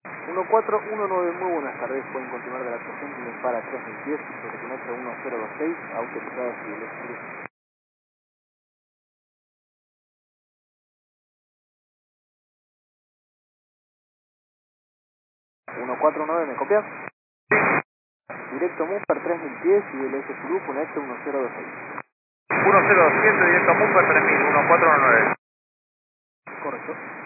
1419, muy buenas tardes, pueden continuar de la actuación del para 3010 sobre kilómetro 1026, autorizada Cibeles Cruz. 149, ¿me copia? Directo Mumper 3010, Cibeles Cruz, conecta 1026. 10200, directo a Mumper 3000, 1419. Correcto.